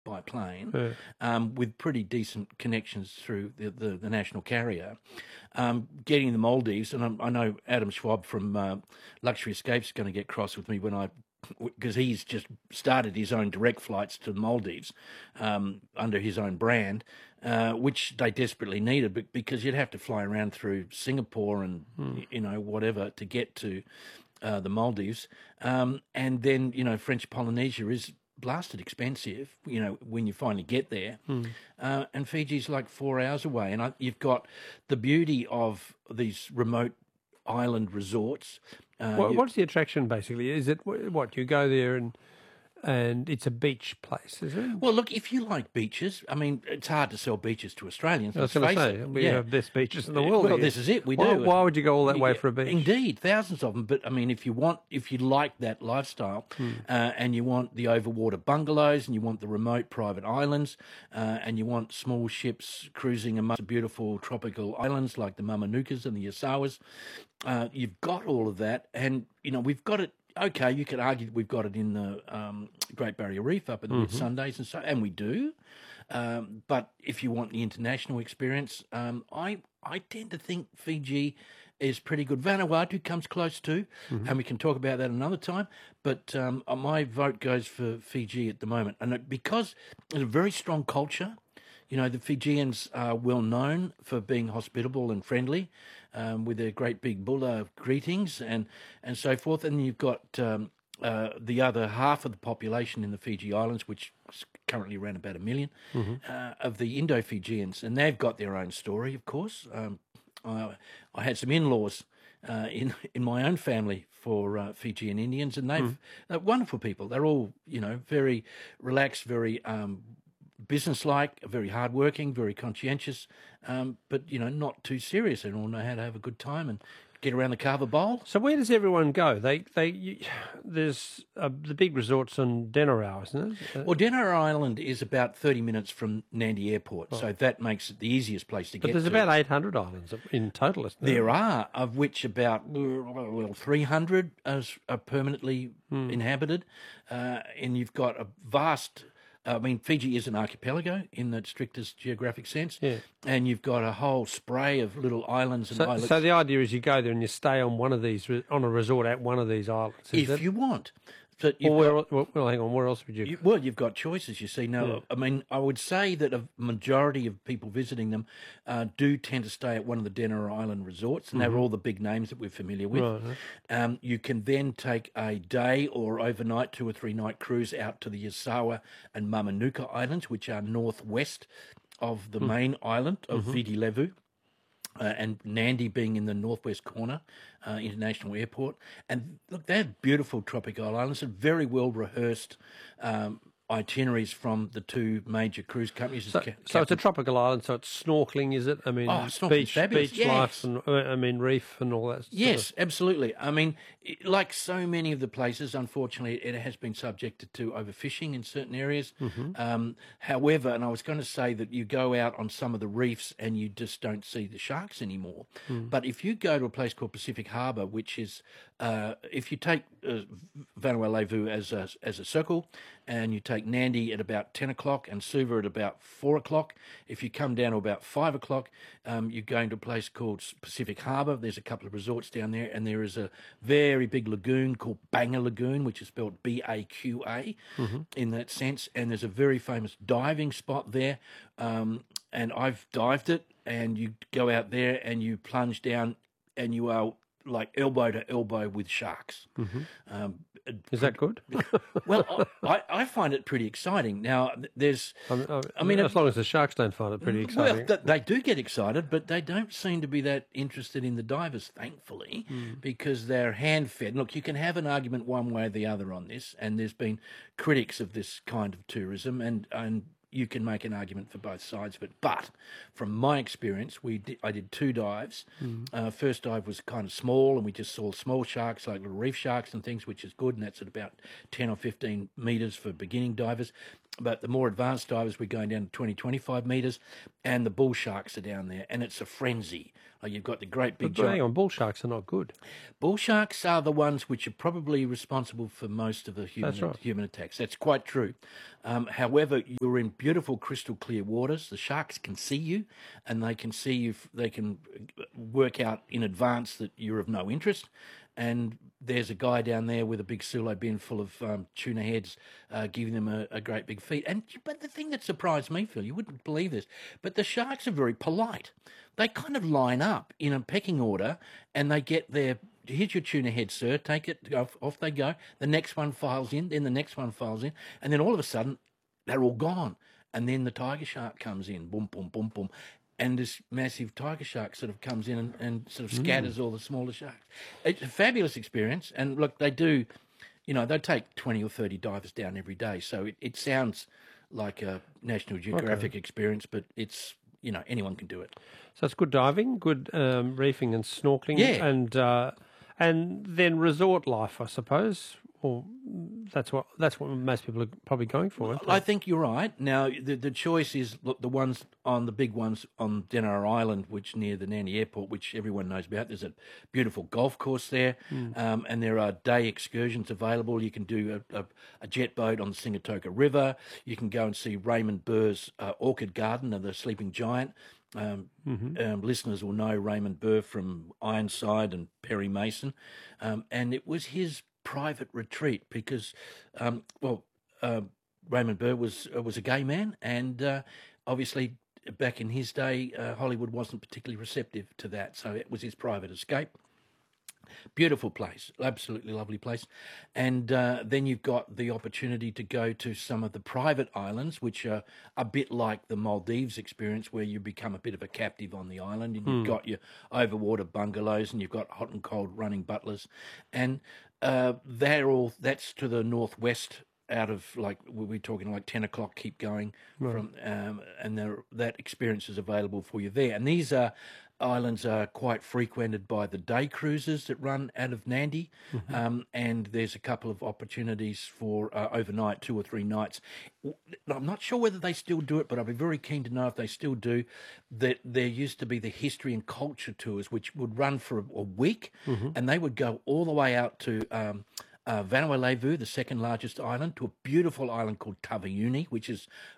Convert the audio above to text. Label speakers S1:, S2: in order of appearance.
S1: by plane,
S2: Yeah.
S1: with pretty decent connections through the national carrier. Getting the Maldives, and I know Adam Schwab from Luxury Escapes is going to get cross with me because he's just started his own direct flights to the Maldives under his own brand, which they desperately needed, because you'd have to fly around through Singapore and whatever to get to the Maldives, and then French Polynesia is blasted expensive, when you finally get there, and Fiji's like 4 hours away, and you've got the beauty of these remote island resorts.
S2: What's the attraction basically? Is it what you go there and it's a beach place, is it?
S1: Well, look, if you like beaches, I mean, it's hard to sell beaches to Australians.
S2: I was going to say, we have best beaches in the world.
S1: Well,
S2: here.
S1: this is it. We do.
S2: Why would you go all that way for a beach?
S1: Indeed, thousands of them. But I mean, if you like that lifestyle, and you want the overwater bungalows, and you want the remote private islands, and you want small ships cruising amongst beautiful tropical islands like the Mamanukas and the Yasawas, you've got all of that, and we've got it. Okay, you could argue that we've got it in the Great Barrier Reef up in the Whitsundays, and we do. But if you want the international experience, I tend to think Fiji is pretty good. Vanuatu comes close too, and we can talk about that another time. But my vote goes for Fiji at the moment, and because it's a very strong culture. The Fijians are well known for being hospitable and friendly, with their great big bula greetings and so forth. And you've got the other half of the population in the Fiji Islands, which is currently around about 1 million, of the Indo-Fijians. And they've got their own story, of course. I had some in-laws in my own family for Fijian Indians, and they're wonderful people. They're all, very relaxed, very businesslike, very hardworking, very conscientious, but not too serious. They all know how to have a good time and get around the Carver Bowl.
S2: So where does everyone go? There's the big resorts on Denarau, isn't it?
S1: Well, Denarau Island is about 30 minutes from Nandi Airport, so that makes it the easiest place to get to.
S2: But there's about 800 islands in total, isn't there?
S1: There are, of which about 300 are permanently inhabited, and you've got a vast... Fiji is an archipelago in the strictest geographic sense, and you've got a whole spray of little islands and islets.
S2: So the idea is you go there and you stay on on a resort at one of these islands,
S1: if you want. So
S2: well, hang on. Where else would you?
S1: Well, you've got choices. You see, now, I would say that a majority of people visiting them do tend to stay at one of the Denarau Island resorts, and they're all the big names that we're familiar with. Right. You can then take a day or overnight, 2 or 3 night cruise out to the Yasawa and Mamanuka Islands, which are northwest of the main island of Viti Levu. And Nandi being in the northwest corner, International Airport. And look, they're beautiful tropical islands and very well rehearsed itineraries from the 2 major cruise companies.
S2: So it's a tropical island, so it's snorkeling, is it? I mean, beach life and reef and all that.
S1: Yes, absolutely. I mean, like so many of the places, unfortunately, it has been subjected to overfishing in certain areas. However, and I was going to say that you go out on some of the reefs and you just don't see the sharks anymore. But if you go to a place called Pacific Harbour, which is, if you take Vanuatu as a circle, and you take Nandi at about 10 o'clock and Suva at about 4 o'clock. If you come down to about 5 o'clock, you're going to a place called Pacific Harbour. There's a couple of resorts down there, and there is a very big lagoon called Banga Lagoon, which is spelled B-A-Q-A in that sense. And there's a very famous diving spot there, and I've dived it, and you go out there and you plunge down, and you are like elbow to elbow with sharks.
S2: Is that good?
S1: Well, I find it pretty exciting. Now, there's...
S2: as long as the sharks don't find it pretty exciting.
S1: Well, they do get excited, but they don't seem to be that interested in the divers, thankfully, because they're hand-fed. Look, you can have an argument one way or the other on this, and there's been critics of this kind of tourism, and you can make an argument for both sides of it. But from my experience, I did 2 dives. First dive was kind of small, and we just saw small sharks, like little reef sharks and things, which is good, and that's at about 10 or 15 metres for beginning divers. But the more advanced divers, we're going down to 20, 25 metres, and the bull sharks are down there, and it's a frenzy. You've got the great big
S2: But hang
S1: giant
S2: on, bull sharks are not good.
S1: bull sharks are the ones which are probably responsible for most of the
S2: That's right.
S1: human attacks. That's quite true. However, you're in beautiful crystal clear waters. The sharks can see you, and they can see you. They can work out in advance that you're of no interest. And there's a guy down there with a big silo bin full of tuna heads, giving them a great big feed. But the thing that surprised me, Phil, you wouldn't believe this, but the sharks are very polite. They kind of line up in a pecking order, and they get their, here's your tuna head, sir, take it, off they go. The next one files in, then the next one files in, and then all of a sudden, they're all gone. And then the tiger shark comes in, boom, boom, boom, boom. And this massive tiger shark sort of comes in and sort of scatters all the smaller sharks. It's a fabulous experience. And look, they do, they take 20 or 30 divers down every day. So it sounds like a National Geographic experience, but it's, anyone can do it.
S2: So it's good diving, good reefing and snorkeling, and then resort life, I suppose. Or that's what most people are probably going for.
S1: I think you're right. Now the choice is, look, the big ones on Denner Island, which near the Nandi Airport, which everyone knows about. There's a beautiful golf course there, and there are day excursions available. You can do a jet boat on the Singatoka River. You can go and see Raymond Burr's Orchid Garden of the Sleeping Giant. Listeners will know Raymond Burr from Ironside and Perry Mason, and it was his private retreat because, Raymond Burr was a gay man, and obviously back in his day, Hollywood wasn't particularly receptive to that, so it was his private escape. Beautiful place, absolutely lovely place. And then you've got the opportunity to go to some of the private islands, which are a bit like the Maldives experience, where you become a bit of a captive on the island, and you've got your overwater bungalows, and you've got hot and cold running butlers. And that's to the northwest, out of, like, we're talking like 10 o'clock, keep going from, and that experience is available for you there. And these islands are quite frequented by the day cruises that run out of Nandi, and there's a couple of opportunities for overnight, 2 or 3 nights. I'm not sure whether they still do it, but I'd be very keen to know if they still do. That there used to be the history and culture tours, which would run for a week, and they would go all the way out to Vanuatu, the second largest island, to a beautiful island called Taveuni, which is